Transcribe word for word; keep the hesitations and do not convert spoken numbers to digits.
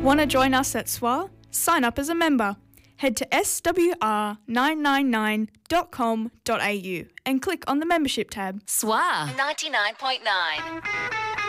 Want to join us at S W A? Sign up as a member. Head to s w r nine nine nine dot com dot a u and click on the membership tab. S W A ninety-nine point nine.